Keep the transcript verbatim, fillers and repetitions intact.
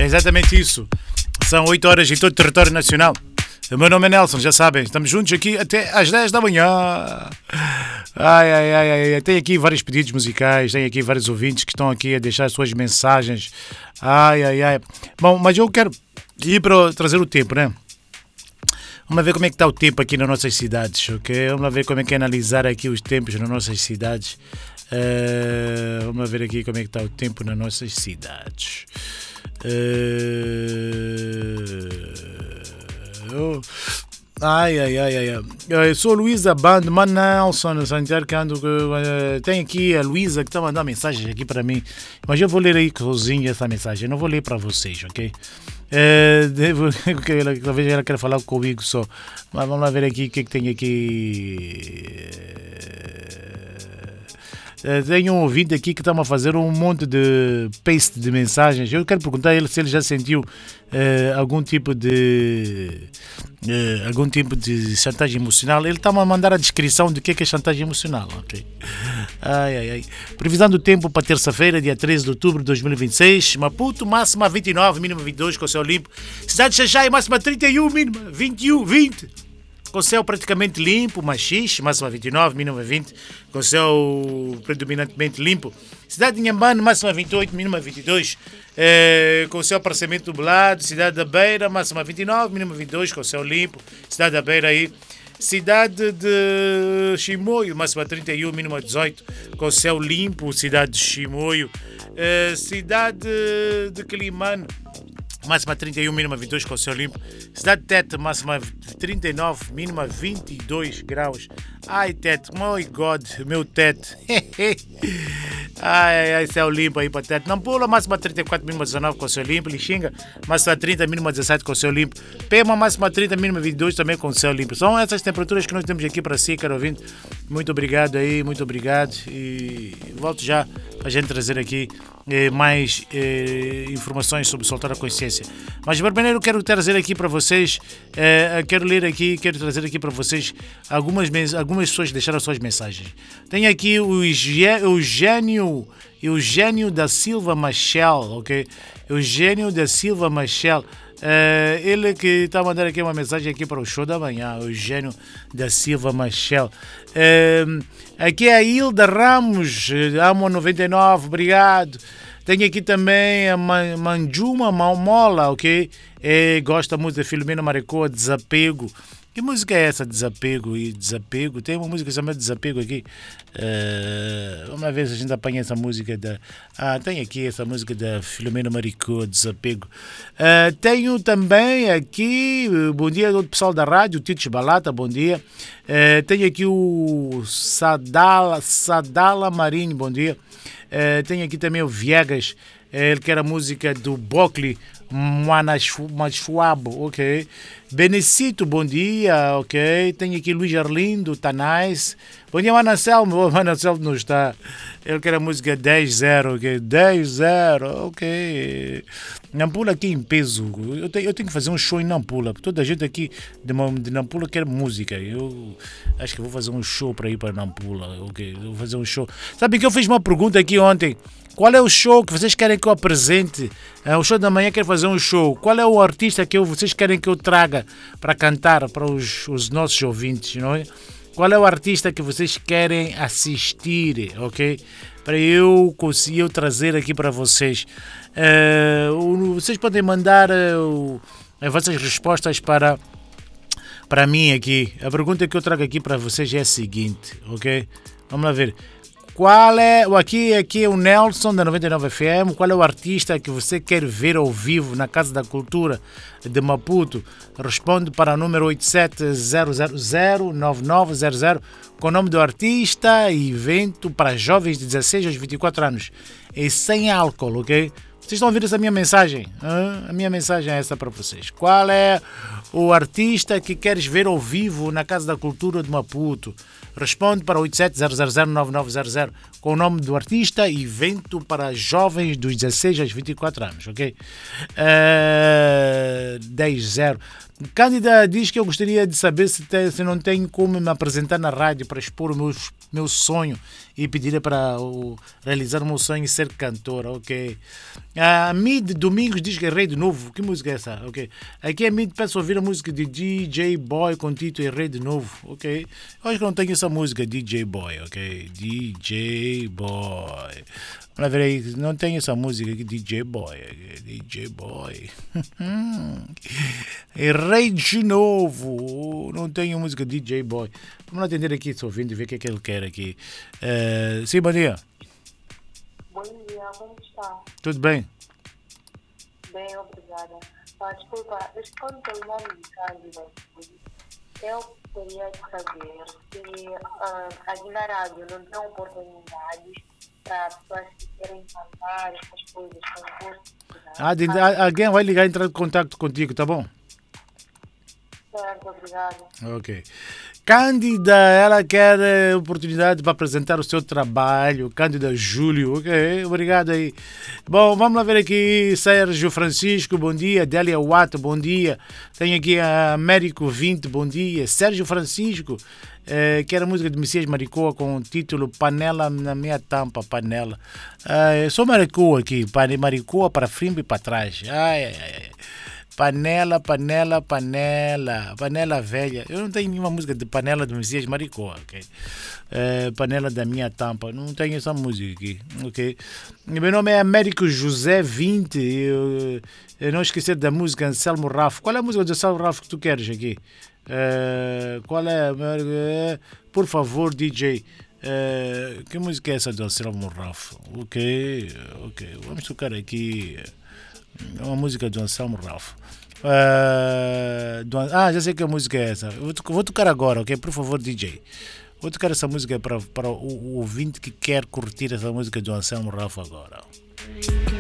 É exatamente isso. São oito horas em todo o território nacional. O meu nome é Nelson, já sabem. Estamos juntos aqui até às dez da manhã. Ai, ai, ai, ai. Tem aqui vários pedidos musicais, tem aqui vários ouvintes que estão aqui a deixar as suas mensagens. Ai, ai, ai. Bom, mas eu quero ir para trazer o tempo, né? Vamos ver como é que está o tempo aqui nas nossas cidades, ok? Vamos ver como é que é analisar aqui os tempos nas nossas cidades. Uh, vamos ver aqui como é que está o tempo nas nossas cidades. Uh, oh. Ai, ai, ai, ai. Eu sou a Luísa Band, mano Nelson, Santiago, que ando, uh, tem aqui a Luísa que está mandando mensagem aqui para mim, mas eu vou ler aí sozinho essa mensagem, eu não vou ler para vocês, ok? Uh, devo, talvez ela queira falar comigo só, mas vamos lá ver aqui o que, é que tem aqui. Uh, tenho um ouvinte aqui que está a fazer um monte de paste de mensagens. Eu quero perguntar a ele se ele já sentiu uh, algum tipo de uh, algum tipo de chantagem emocional. Ele está a mandar a descrição do que é, que é chantagem emocional, ok? Ai, ai, ai. Previsão do tempo para terça-feira, dia treze de outubro de dois mil e vinte e seis. Maputo, máxima vinte e nove, mínima vinte e dois, com céu limpo. Cidade de Xaxai, máxima trinta e um, mínima vinte e um, vinte. Com céu praticamente limpo, Machixe, máxima vinte e nove, mínima vinte, com céu predominantemente limpo. Cidade de Inhambane, máxima vinte e oito, mínima vinte e dois, eh, com céu parcialmente nublado. Cidade da Beira, máxima vinte e nove, mínima vinte e dois, com céu limpo. Cidade da Beira aí. Cidade de Chimoio, máxima trinta e um, mínima dezoito, com céu limpo. Cidade de Chimoio. Eh, cidade de Quilimane, máxima trinta e um, mínima vinte e dois, com céu limpo. Cidade de Tete, máxima trinta e nove, mínima vinte e dois graus. Ai, Tete, my God, meu Tete. Ai, ai, céu limpo aí para Tete. Nampula, máxima trinta e quatro, mínima dezenove, com céu limpo. Lixinga, máxima trinta, mínima dezessete, com céu limpo. Pema, máxima trinta, mínima vinte e dois, também com céu limpo. São essas temperaturas que nós temos aqui para si, caro ouvinte. Muito obrigado aí, muito obrigado. E volto já para a gente trazer aqui eh, mais eh, informações sobre soltar a consciência. Mas primeiro quero trazer aqui para vocês, eh, quero ler aqui, quero trazer aqui para vocês algumas, algumas pessoas que deixaram suas mensagens. Tem aqui o Eugênio, Eugênio da Silva Machel, ok? Eugênio da Silva Machel. Uh, ele que está a mandar aqui uma mensagem aqui para o show da manhã, Eugênio da Silva Machel. Uh, aqui é a Hilda Ramos, Amo noventa e nove, obrigado. Tenho aqui também a Manjuma Malmola, ok? É, gosta muito da Filomena Maricoa, Desapego. Que música é essa, Desapego e Desapego? Tem uma música chamada Desapego aqui. Uh, vamos lá ver se a gente apanha essa música da... Ah, tem aqui essa música da Filomena Maricoa, Desapego. Uh, tenho também aqui, bom dia do pessoal da rádio, o Tito Balata, bom dia. Uh, tenho aqui o Sadala, Sadala Marinho, bom dia. Uh, tenho aqui também o Viegas, ele quer a música do Bocli, Machuabo, ok. Benecito, bom dia, ok. Tenho aqui Luís Arlindo, tá nice. Bom dia, Mananselmo. O Mananselmo não está. Ele quer a música dez zero, ok. dez zero, ok. Nampula aqui em peso. Eu tenho, eu tenho que fazer um show em Nampula. Toda a gente aqui de, de Nampula quer música. Eu acho que vou fazer um show para ir para Nampula, ok. Vou fazer um show. Sabe que eu fiz uma pergunta aqui ontem. Qual é o show que vocês querem que eu apresente? É, o show da manhã quer fazer um show. Qual é o artista que eu, vocês querem que eu traga para cantar para os, os nossos ouvintes, não é? Qual é o artista que vocês querem assistir, ok? Para eu conseguir trazer aqui para vocês. Uh, vocês podem mandar uh, as vossas respostas para, para mim aqui. A pergunta que eu trago aqui para vocês é a seguinte, ok? Vamos lá ver. Qual é, aqui, aqui é o Nelson da noventa e nove F M, qual é o artista que você quer ver ao vivo na Casa da Cultura de Maputo? Responde para o número oito sete zero zero zero nove nove zero zero com o nome do artista e evento para jovens de dezesseis aos vinte e quatro anos. E sem álcool, ok? Vocês estão ouvindo essa minha mensagem? Hã? A minha mensagem é essa para vocês. Qual é o artista que queres ver ao vivo na Casa da Cultura de Maputo? Responde para oito sete zero zero zero nove nove zero zero com o nome do artista e evento para jovens dos dezesseis aos vinte e quatro anos, ok? Uh, dez zero. Cândida diz que eu gostaria de saber se, tem, se não tenho como me apresentar na rádio para expor o meu, meu sonho e pedir para o, realizar o meu sonho e ser cantora, ok? A Mid Domingos diz que é Rei de Novo. Que música é essa? Ok. Aqui a Mid peço ouvir a música de D J Boy com título é Rei de Novo, ok? Eu acho que não tenho essa música, D J Boy, ok? D J Boy. Vamos ver aí, não tem essa música aqui, D J Boy, D J Boy. É Rei de Novo, não tenho música D J Boy. Vamos atender aqui, estou ouvindo e ver o que é que ele quer aqui. Uh, sim, bom dia. Bom dia, como está? Tudo bem? Bem, obrigada. Ah, desculpa, responde pelo nome de Cândida. Eu queria saber se uh, aqui na rádio não tem oportunidades para pessoas que querem cantar essas coisas, concursos. Ah, de, a, alguém vai ligar e entrar em contato contigo, tá bom? Certo, obrigada. Ok. Cândida, ela quer eh, oportunidade para apresentar o seu trabalho. Cândida Júlio, ok, obrigado aí. Bom, vamos lá ver aqui, Sérgio Francisco, bom dia. Délia Watt, bom dia. Tem aqui a Américo vinte, bom dia. Sérgio Francisco, eh, quer a música de Messias Maricoa com o título Panela na minha tampa, panela. Ah, eu sou Maricoa aqui, Maricoa para frente e para trás. Ai, ai, ai. Panela, panela, panela, panela velha. Eu não tenho nenhuma música de panela do Messias Maricoa, ok? É, panela da minha tampa, não tenho essa música aqui, ok? Meu nome é Américo José vinte, eu, eu não esquecer da música Anselmo Rafo. Qual é a música do Anselmo Rafo que tu queres aqui? É, qual é? Por favor, D J. É, que música é essa do Anselmo Rafo? Ok, ok, vamos tocar aqui. É uma música do Anselmo Ralph. Uh, do, ah, já sei que a música é essa. Eu vou, vou tocar agora, ok? Por favor, D J. Vou tocar essa música para, para o, o ouvinte que quer curtir essa música do Anselmo Ralph agora.